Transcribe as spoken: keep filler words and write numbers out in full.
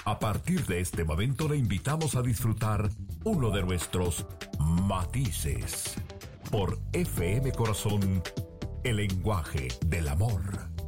A partir de este momento le invitamos a disfrutar uno de nuestros matices por F M Corazón, el lenguaje del amor.